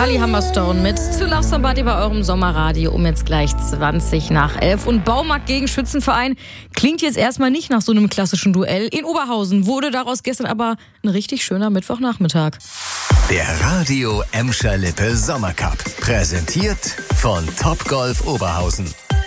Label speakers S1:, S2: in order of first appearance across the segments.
S1: Cully Hammerstone mit To Love Somebody bei eurem Sommerradio um jetzt gleich 11:20. Und Baumarkt gegen Schützenverein klingt jetzt erstmal nicht nach so einem klassischen Duell. In Oberhausen wurde daraus gestern aber ein richtig schöner Mittwochnachmittag.
S2: Der Radio Emscher Lippe Sommercup. Präsentiert von Topgolf Oberhausen.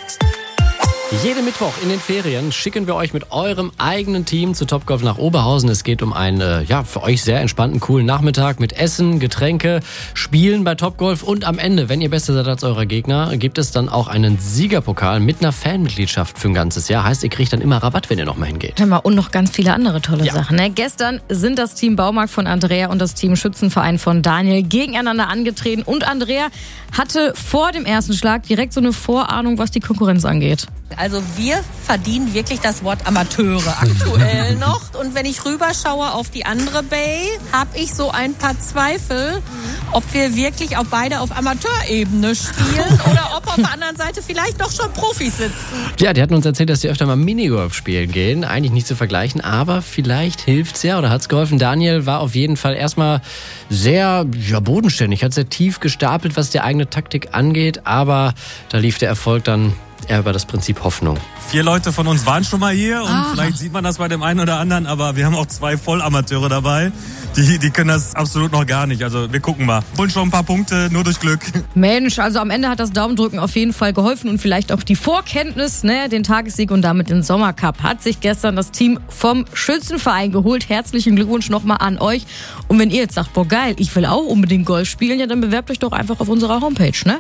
S3: Jeden Mittwoch in den Ferien schicken wir euch mit eurem eigenen Team zu Topgolf nach Oberhausen. Es geht um einen, für euch sehr entspannten, coolen Nachmittag mit Essen, Getränke, Spielen bei Topgolf und am Ende, wenn ihr besser seid als eurer Gegner, gibt es dann auch einen Siegerpokal mit einer Fanmitgliedschaft für ein ganzes Jahr. Heißt, ihr kriegt dann immer Rabatt, wenn ihr nochmal hingeht.
S1: Und noch ganz viele andere tolle Sachen. Ne? Gestern sind das Team Baumarkt von Andrea und das Team Schützenverein von Daniel gegeneinander angetreten. Und Andrea hatte vor dem ersten Schlag direkt so eine Vorahnung, was die Konkurrenz angeht.
S4: Also wir verdienen wirklich das Wort Amateure aktuell noch. Und wenn ich rüberschaue auf die andere Bay, habe ich so ein paar Zweifel, ob wir wirklich auch beide auf Amateurebene spielen oder ob auf der anderen Seite vielleicht doch schon Profis sitzen.
S3: Ja, die hatten uns erzählt, dass sie öfter mal Minigolf spielen gehen. Eigentlich nicht zu vergleichen, aber vielleicht hilft's ja oder hat's geholfen. Daniel war auf jeden Fall erstmal sehr bodenständig, hat sehr tief gestapelt, was die eigene Taktik angeht. Aber da lief der Erfolg dann eher über das Prinzip Hoffnung.
S5: 4 Leute von uns waren schon mal hier und vielleicht sieht man das bei dem einen oder anderen, aber wir haben auch 2 Vollamateure dabei. Die können das absolut noch gar nicht. Also wir gucken mal. Holen schon ein paar Punkte, nur durch Glück.
S1: Mensch, also am Ende hat das Daumendrücken auf jeden Fall geholfen und vielleicht auch die Vorkenntnis, den Tagessieg und damit den Sommercup hat sich gestern das Team vom Schützenverein geholt. Herzlichen Glückwunsch nochmal an euch. Und wenn ihr jetzt sagt, boah geil, ich will auch unbedingt Golf spielen, ja dann bewerbt euch doch einfach auf unserer Homepage, ne?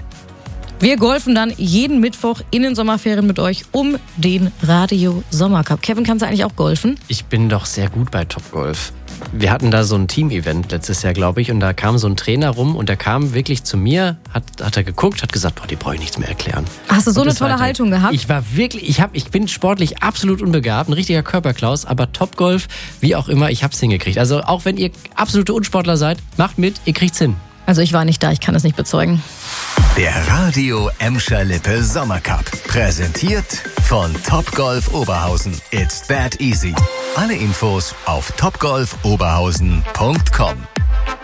S1: Wir golfen dann jeden Mittwoch in den Sommerferien mit euch um den Radio Sommercup. Kevin, kannst du eigentlich auch golfen?
S3: Ich bin doch sehr gut bei Topgolf. Wir hatten da so ein Team-Event letztes Jahr, glaube ich, und da kam so ein Trainer rum und der kam wirklich zu mir, hat er geguckt, hat gesagt, die brauche ich nichts mehr erklären.
S1: Hast du so eine tolle Haltung gehabt?
S3: Ich war wirklich, ich bin sportlich absolut unbegabt, ein richtiger Körperklaus, aber Topgolf, wie auch immer, ich hab's hingekriegt. Also auch wenn ihr absolute Unsportler seid, macht mit, ihr kriegt's hin.
S1: Also ich war nicht da, ich kann es nicht bezeugen.
S2: Der Radio Emscher Lippe Sommercup. Präsentiert von Topgolf Oberhausen. It's that easy. Alle Infos auf topgolfoberhausen.com.